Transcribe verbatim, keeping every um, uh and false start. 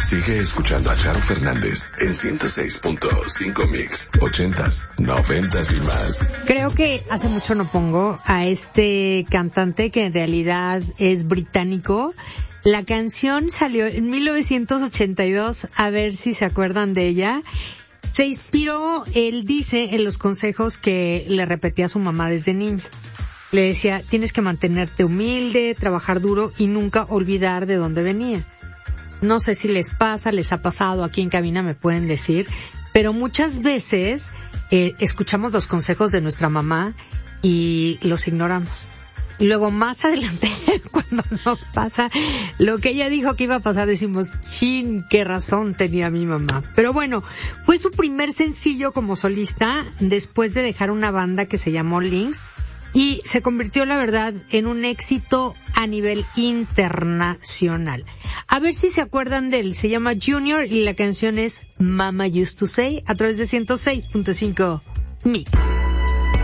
Sigue escuchando a Charo Fernández en ciento seis punto cinco Mix, ochentas, noventas y más. Creo que hace mucho no pongo a este cantante que en realidad es británico. La canción salió en mil novecientos ochenta y dos, a ver si se acuerdan de ella. Se inspiró, él dice, en los consejos que le repetía a su mamá desde niño. Le decía, tienes que mantenerte humilde, trabajar duro y nunca olvidar de dónde venía. No sé si les pasa, les ha pasado, aquí en cabina me pueden decir, pero muchas veces eh, escuchamos los consejos de nuestra mamá y los ignoramos. Y luego más adelante, cuando nos pasa lo que ella dijo que iba a pasar, decimos, chin, qué razón tenía mi mamá. Pero bueno, fue su primer sencillo como solista después de dejar una banda que se llamó Lynx. Y se convirtió, la verdad, en un éxito a nivel internacional. A ver si se acuerdan de él. Se llama Junior y la canción es Mama Used to Say a través de ciento seis punto cinco Mix.